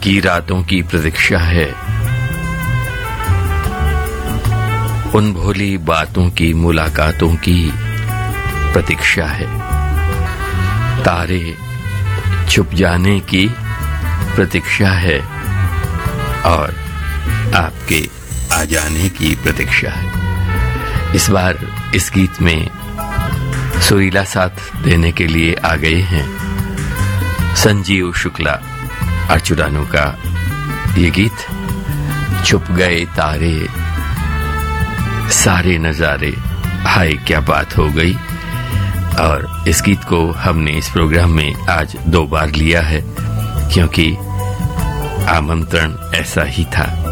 की रातों की प्रतीक्षा है, उन भोली बातों की मुलाकातों की प्रतीक्षा है। तारे छुप जाने की प्रतीक्षा है और आपके आ जाने की प्रतीक्षा है। इस बार इस गीत में सुरीला साथ देने के लिए आ गए हैं संजीव शुक्ला अर्चुरानू का ये गीत छुप गए तारे सारे नजारे, हाय क्या बात हो गई। और इस गीत को हमने इस प्रोग्राम में आज 2 बार लिया है क्योंकि आमंत्रण ऐसा ही था।